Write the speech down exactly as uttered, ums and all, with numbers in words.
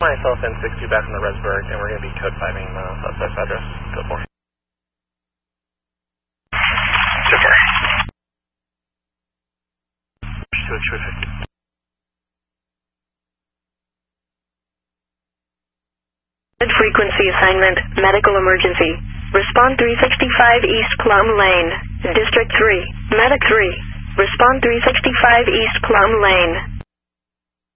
Myself and six two back from the Resburg, and we're going to be code fiving the suspect's address. Go for it. Super. two fifty. Frequency assignment, medical emergency. Respond three sixty-five East Plum Lane, District three. Medic three. Respond three sixty-five East Plum Lane.